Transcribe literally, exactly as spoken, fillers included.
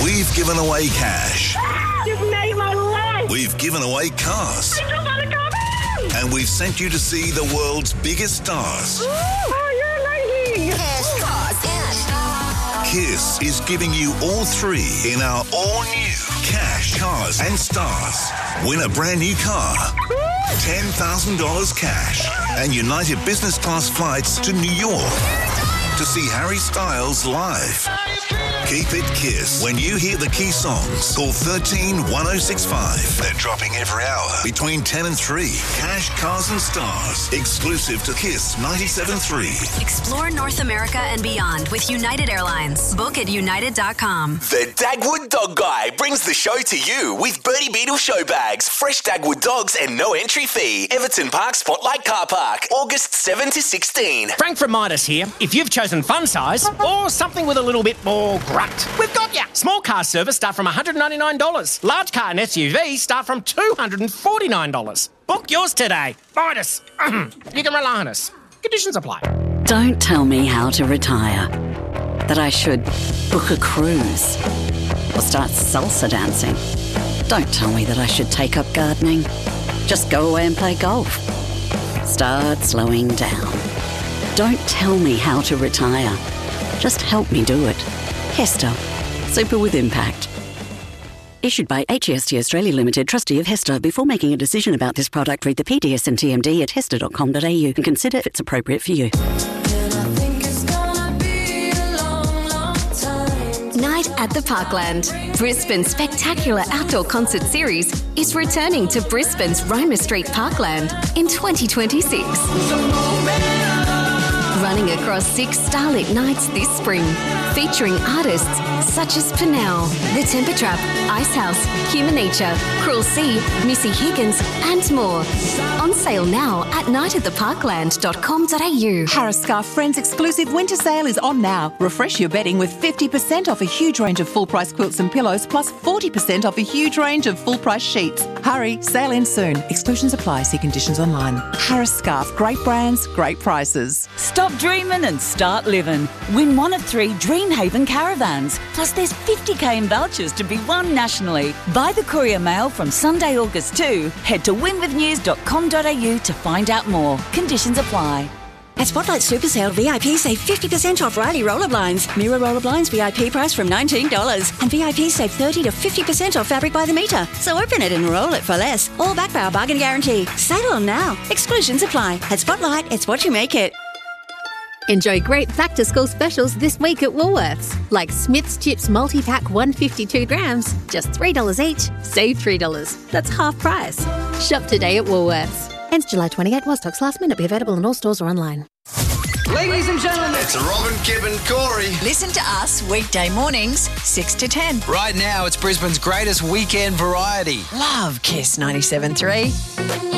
We've given away cash. You've made my life. We've given away cars. I just want to come in. And we've sent you to see the world's biggest stars. Ooh, oh, you're amazing. Cash, cars, and Kiss is giving you all three in our all-new Cash, Cars and Stars. Win a brand new car, ten thousand dollars cash, and United Business Class flights to New York to see Harry Styles live. Keep it Kiss. When you hear the key songs, call thirteen one oh six five. They're dropping every hour between ten and three. Cash, Cars and Stars. Exclusive to Kiss ninety-seven point three. Explore North America and beyond with United Airlines. Book at united dot com. The Dagwood Dog Guy brings the show to you with Birdie Beetle show bags, fresh Dagwood dogs and no entry fee. Everton Park Spotlight Car Park, August seventh to sixteen. Frank from Midas here. If you've chosen fun size or something with a little bit more grunt, we've got ya. Small car service start from one hundred ninety-nine dollars. Large car and S U V start from two hundred forty-nine dollars. Book yours today. Midas. You can rely on us. Conditions apply. Don't tell me how to retire. That I should book a cruise or start salsa dancing. Don't tell me that I should take up gardening. Just go away and play golf. Start slowing down. Don't tell me how to retire. Just help me do it. Hester. Super with impact. Issued by H E S T Australia Limited, trustee of Hester. Before making a decision about this product, read the P D S and T M D at hester dot com dot a u and consider if it's appropriate for you. Night at the Parkland. Brisbane's spectacular outdoor concert series is returning to Brisbane's Roma Street Parkland in twenty twenty-six. Running across six starlit nights this spring, featuring artists such as Pernell, The Temper Trap, Icehouse, Human Nature, Cruel Sea, Missy Higgins, and more. On sale now at night at the parkland dot com dot a u. Harris Scarf Friends exclusive winter sale is on now. Refresh your bedding with fifty percent off a huge range of full-price quilts and pillows, plus forty percent off a huge range of full-price sheets. Hurry, sale ends soon. Exclusions apply. See conditions online. Harris Scarf, great brands, great prices. Stop dreaming and start living. Win one of three Dreamhaven caravans. Plus there's fifty k in vouchers to be won nationally. Buy the courier mail from Sunday, August second. Head to win with news dot com dot a u to find out more. Conditions apply. At Spotlight Super Sale, V I P save fifty percent off Riley roller blinds. Mirror roller blinds V I P price from nineteen dollars. And V I P save thirty to fifty percent off fabric by the metre. So open it and roll it for less. All backed by our bargain guarantee. Sale on now. Exclusions apply. At Spotlight, it's what you make it. Enjoy great back-to-school specials this week at Woolworths, like Smith's Chips multi-pack one hundred fifty-two grams, just three dollars each, save three dollars. That's half price. Shop today at Woolworths. Ends July twenty-eighth, while stocks last minute. Be available in all stores or online. Ladies and gentlemen, it's Robin, Kib and Corey. Listen to us weekday mornings, six to ten. Right now, it's Brisbane's greatest weekend variety. Love Kiss ninety-seven point three.